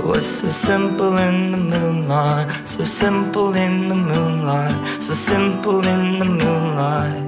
It was so simple in the moonlight, so simple in the moonlight, so simple in the moonlight.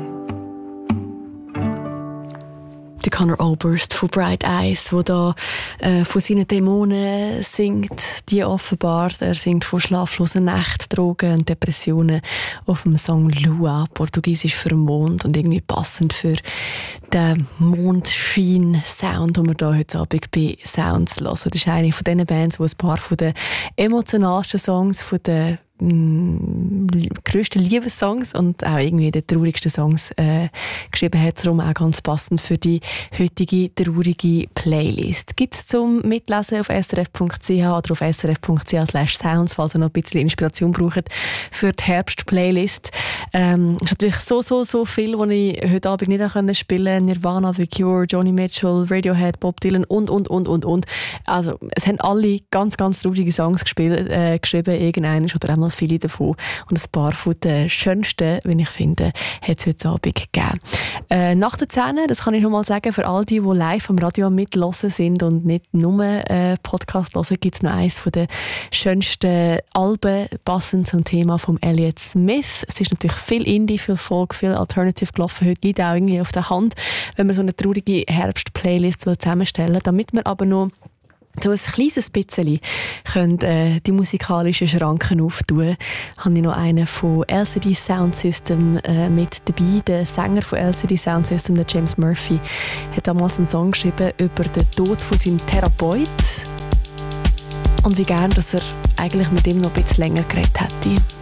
Der Conor Oberst von Bright Eyes, der da von seinen Dämonen singt, die offenbart. Er singt von schlaflosen Nächten, Drogen und Depressionen auf dem Song Lua, portugiesisch für Mond und irgendwie passend für den Mondschein-Sound, den wir hier heute Abend bei Sounds hören. Das ist eine von diesen Bands, die ein paar von den emotionalsten Songs, von den grössten Liebessongs und auch irgendwie die traurigsten Songs geschrieben hat. Darum auch ganz passend für die heutige traurige Playlist. Gibt es zum Mitlesen auf srf.ch oder auf srf.ch/sounds, falls ihr noch ein bisschen Inspiration braucht für die Herbst-Playlist. Es ist natürlich so viel, was ich heute Abend nicht spielen konnte. Nirvana, The Cure, Joni Mitchell, Radiohead, Bob Dylan und. Also, es haben alle ganz traurige Songs geschrieben, irgendeiner oder einmal viele davon. Und ein paar von den schönsten, wie ich finde, hat es heute Abend gegeben. Nach der 10, das kann ich schon mal sagen, für all die live am Radio mithören sind und nicht nur Podcast hören, gibt es noch eines von den schönsten Alben passend zum Thema von Elliott Smith. Es ist natürlich viel Indie, viel Folk, viel Alternative gelaufen. Heute liegt auch irgendwie auf der Hand, wenn man so eine traurige Herbst-Playlist zusammenstellen will, damit man aber noch so ein kleines bisschen könnt, die musikalischen Schranken auftun. Habe ich noch einen von LCD Soundsystem mit dabei. Der Sänger von LCD Soundsystem, der James Murphy, hat damals einen Song geschrieben über den Tod von seinem Therapeut und wie gern, dass er eigentlich mit ihm noch ein bisschen länger geredet hätte.